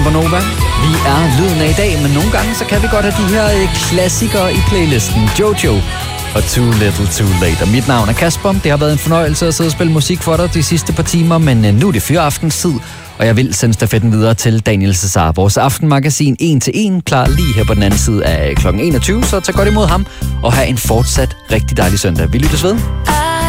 Supernova. Vi er lyden af i dag, men nogle gange så kan vi godt have de her klassikere i playlisten. Jojo og Too Little Too Late. Og mit navn er Kasper. Det har været en fornøjelse at sidde og spille musik for dig de sidste par timer, men nu er det fyraftentid, og jeg vil sende stafetten videre til Daniel Cesar, vores aftenmagasin 1-1, klar lige her på den anden side af kl. 21. Så tag godt imod ham, og have en fortsat rigtig dejlig søndag. Vi lyttes ved.